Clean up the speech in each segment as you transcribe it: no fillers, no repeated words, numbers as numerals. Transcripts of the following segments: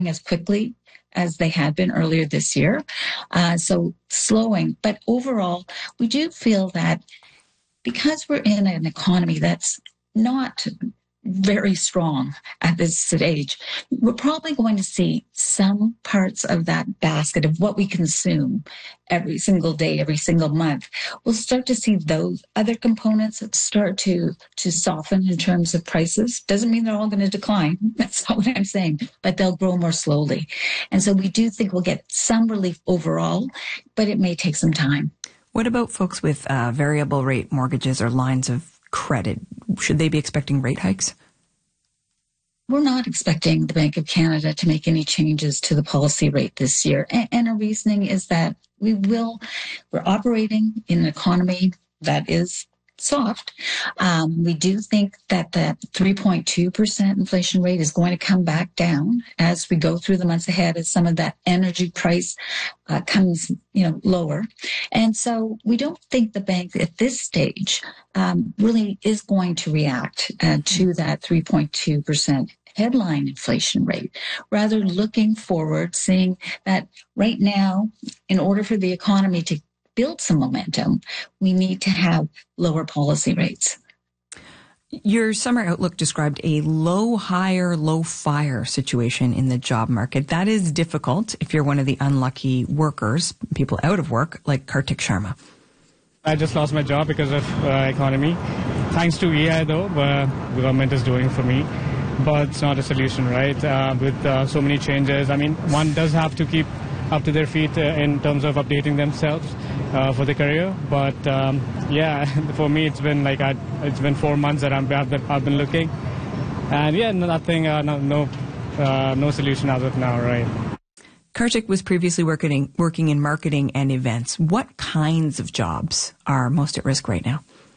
as quickly as they had been earlier this year. So slowing. But overall, we do feel that because we're in an economy that's not very strong at this stage, we're probably going to see some parts of that basket of what we consume every single day, every single month. We'll start to see those other components start to soften in terms of prices. Doesn't mean they're all going to decline. That's not what I'm saying, but they'll grow more slowly. And so we do think we'll get some relief overall, but it may take some time. What about folks with variable rate mortgages or lines of credit? Should they be expecting rate hikes? We're not expecting the Bank of Canada to make any changes to the policy rate this year. And our reasoning is that we're operating in an economy that is soft. We do think that the 3.2% inflation rate is going to come back down as we go through the months ahead, as some of that energy price comes, lower. And so we don't think the bank at this stage really is going to react to that 3.2% headline inflation rate. Rather, looking forward, seeing that right now, in order for the economy to build some momentum, we need to have lower policy rates. Your summer outlook described a low hire, low fire situation in the job market. That is difficult if you're one of the unlucky workers, people out of work, like Kartik Sharma. I just lost my job because of economy. Thanks to EI, though, the government is doing for me. But it's not a solution, right? With so many changes, one does have to keep up to their feet in terms of updating themselves for the career. But for me, it's been 4 months that I've been looking, and nothing, no solution as of now, right? Kartik was previously working in marketing and events. What kinds of jobs are most at risk right now?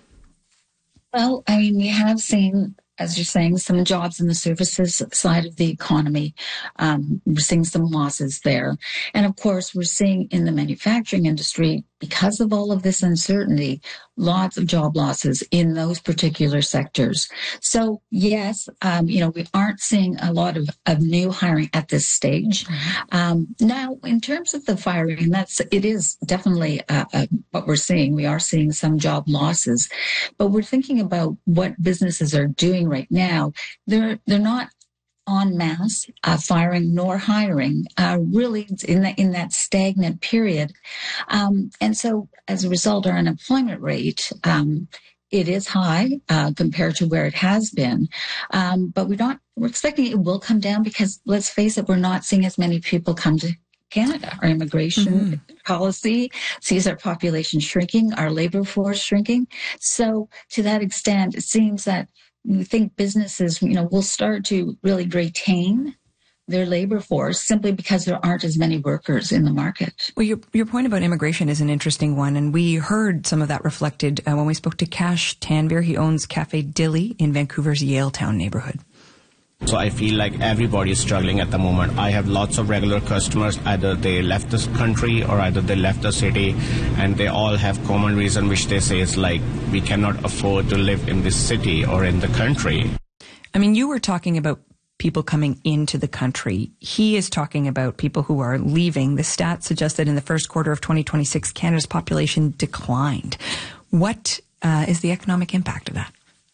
Well, we have seen, as you're saying, some jobs in the services side of the economy. We're seeing some losses there. And of course, we're seeing in the manufacturing industry, because of all of this uncertainty, lots of job losses in those particular sectors. So yes, we aren't seeing a lot of new hiring at this stage. Now, in terms of the firing, it is definitely what we're seeing. We are seeing some job losses, but we're thinking about what businesses are doing right now. They're not en masse firing nor hiring, really in that stagnant period. And so as a result, our unemployment rate, it is high compared to where it has been. But we're expecting it will come down because, let's face it, we're not seeing as many people come to Canada. Our immigration policy sees our population shrinking, our labor force shrinking. So to that extent, it seems that we think businesses, will start to really retain their labor force simply because there aren't as many workers in the market. Well, your point about immigration is an interesting one, and we heard some of that reflected when we spoke to Cash Tanvir. He owns Cafe Dilly in Vancouver's Yaletown neighborhood. So I feel like everybody is struggling at the moment. I have lots of regular customers. Either they left this country or either they left the city, and they all have common reason which they say is like, we cannot afford to live in this city or in the country. You were talking about people coming into the country. He is talking about people who are leaving. The stats suggest that in the first quarter of 2026, Canada's population declined. What is the economic impact of that?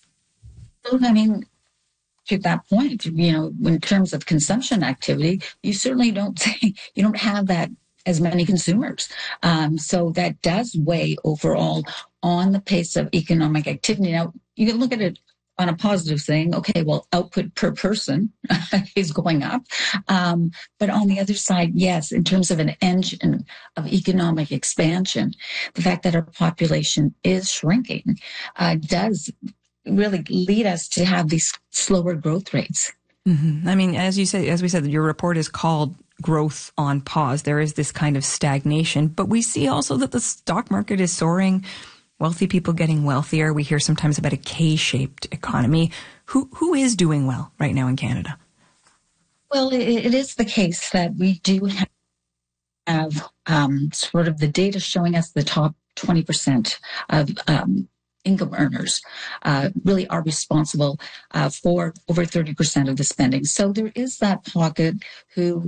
To that point, in terms of consumption activity, you certainly don't have that as many consumers. So that does weigh overall on the pace of economic activity. Now, you can look at it on a positive thing. Okay, well, output per person is going up. But on the other side, yes, in terms of an engine of economic expansion, the fact that our population is shrinking does really lead us to have these slower growth rates. As we said, your report is called Growth on Pause. There is this kind of stagnation, but we see also that the stock market is soaring, wealthy people getting wealthier. We hear sometimes about a K-shaped economy. Who is doing well right now in Canada? Well, it is the case that we do have sort of the data showing us the top 20% of income earners really are responsible for over 30% of the spending. So there is that pocket who